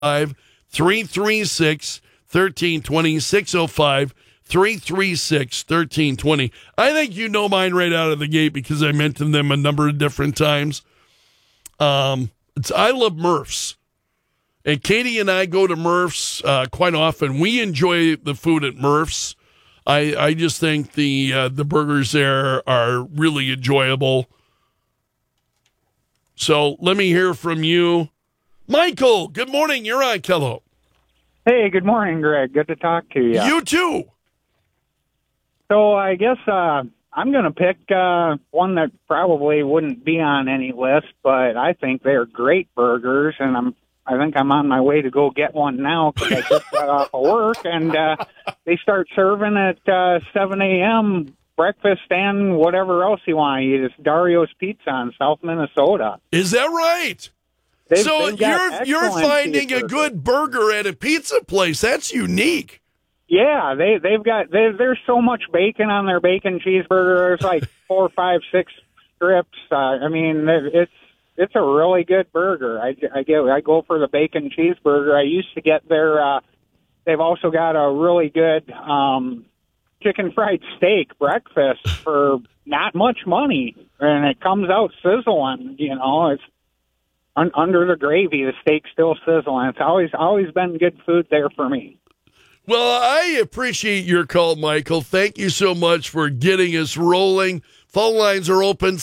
336 1320. 605 336 1320. I think you know mine right out of the gate because I mentioned them a number of different times. I love Murph's. And Katie and I go to Murph's quite often. We enjoy the food at Murph's. I just think the burgers there are really enjoyable. So let me hear from you. Michael, good morning. You're on Kello. Hey, good morning, Greg. Good to talk to you. You too. So I guess I'm going to pick one that probably wouldn't be on any list, but I think they're great burgers, and I think I'm on my way to go get one now because I just got off of work, and they start serving at 7 a.m. breakfast and whatever else you want to eat. It's Dario's Pizza in South Minnesota. Is that right? So you're finding a good burger at a pizza place. That's unique. Yeah, there's so much bacon on their bacon cheeseburger. There's like 4, 5, 6 strips. I mean, it's a really good burger. I go for the bacon cheeseburger. I used to get their. They've also got a really good chicken fried steak breakfast for not much money, and it comes out sizzling. You know, it's under the gravy. The steak's still sizzling. It's always been good food there for me. Well, I appreciate your call, Michael. Thank you so much for getting us rolling. Phone lines are open,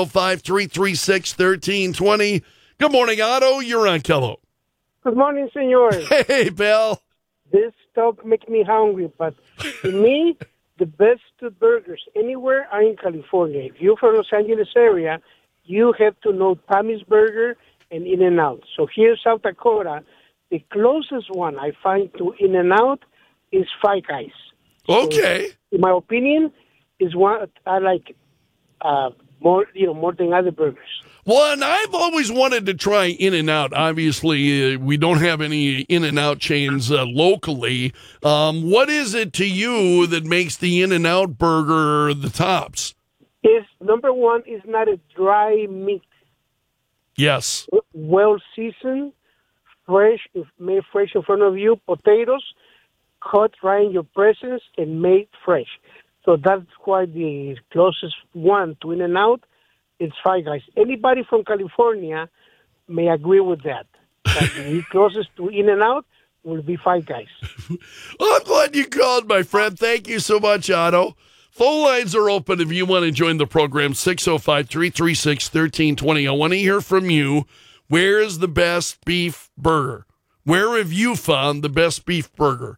605-336-1320. Good morning, Otto. You're on Kello. Good morning, senor. Hey, Bill. This talk makes me hungry, but to me, the best burgers anywhere are in California. If you're from Los Angeles area, you have to know Tommy's Burger and In-N-Out. So here in South Dakota, the closest one I find to In-N-Out is Five Guys. Okay. So, in my opinion, is one I like more than other burgers. Well, and I've always wanted to try In-N-Out. Obviously, we don't have any In-N-Out chains locally. What is it to you that makes the In-N-Out burger the tops? Number one is not a dry meat. Yes. Well seasoned, fresh, made fresh in front of you, potatoes, cut right in your presence and made fresh. So that's why the closest one to In-N-Out is Five Guys. Anybody from California may agree with that. That the closest to In-N-Out will be Five Guys. Well, I'm glad you called, my friend. Thank you so much, Otto. Phone lines are open if you want to join the program, 605-336-1320. I want to hear from you. Where is the best beef burger? Where have you found the best beef burger?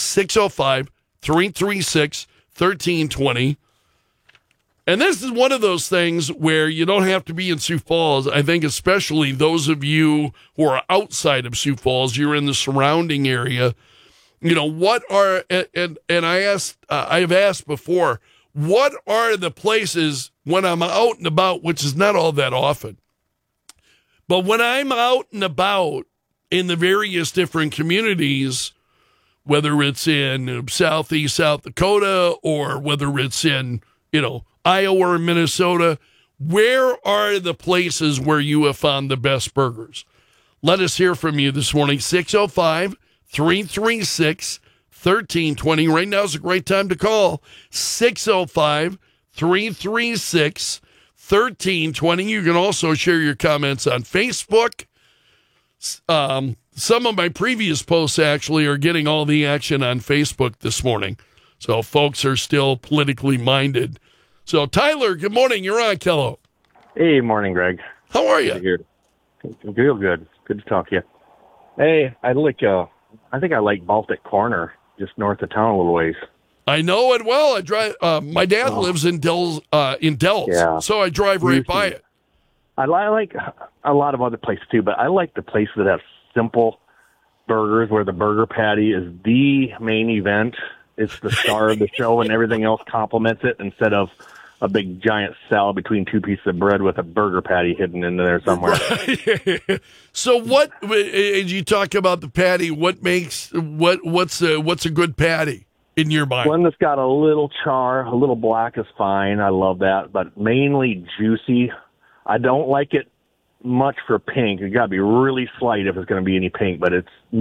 605-336-1320. And this is one of those things where you don't have to be in Sioux Falls. I think especially those of you who are outside of Sioux Falls, you're in the surrounding area. You know, what are, and I've asked before, what are the places when I'm out and about, which is not all that often, but when I'm out and about in the various different communities, whether it's in southeast South Dakota or whether it's in, Iowa or Minnesota, where are the places where you have found the best burgers? Let us hear from you this morning, 605-336-1320. Right now is a great time to call, 605-336-1320. You can also share your comments on Facebook. Some of my previous posts actually are getting all the action on Facebook this morning. So folks are still politically minded. So Tyler, good morning. You're on, Kello. Hey, morning, Greg. How are you? Real good. Good to talk to you. Hey, I think I like Baltic Corner, just north of town a little ways. I know it well. I drive. My dad lives in Dells, yeah. So I drive right by it. I like a lot of other places too, but I like the places that have simple burgers where the burger patty is the main event. It's the star of the show, and everything else complements it instead of a big giant salad between two pieces of bread with a burger patty hidden in there somewhere. Right. So what, as you talk about the patty, what's a good patty in your mind? One that's got a little char, a little black is fine. I love that, but mainly juicy. I don't like it much for pink. It got to be really slight if it's going to be any pink, but it's